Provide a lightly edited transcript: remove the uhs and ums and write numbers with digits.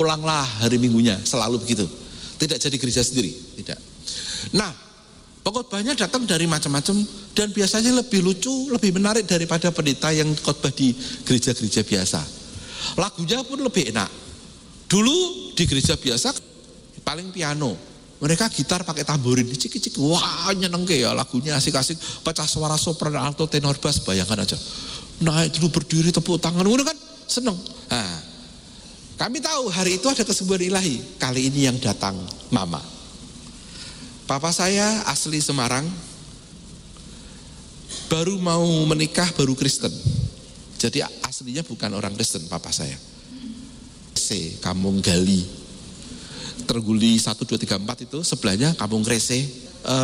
Ulanglah hari minggunya, selalu begitu. Tidak jadi gereja sendiri, tidak. Nah, pengkhotbahnya datang dari macam-macam dan biasanya lebih lucu, lebih menarik daripada pendeta yang khotbah di gereja-gereja biasa. Lagunya pun lebih enak. Dulu di gereja biasa paling piano, mereka gitar pakai tamborin, cik-cik, wah nyenengke ya, lagunya asik-asik, pecah suara sopran, alto, tenor, bass, bayangkan aja. Naik dulu berdiri tepuk tangan, udah kan seneng. Nah, kami tahu hari itu ada kesembuhan ilahi. Kali ini yang datang mama. Papa saya asli Semarang, baru mau menikah, baru Kristen. Jadi aslinya bukan orang Kristen papa saya. Kampung Gali, Terguli 1, 2, 3, 4 itu sebelahnya Kampung Krese.